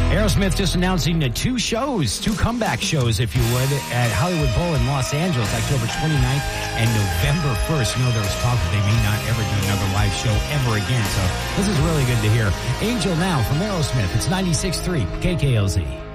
Aerosmith just announcing two comeback shows, if you would, at Hollywood Bowl in Los Angeles, October 29th and November 1st. You know, there was talk that they may not ever do another live show ever again, so this is really good to hear. Angel now from Aerosmith. It's 96.3 KKLZ.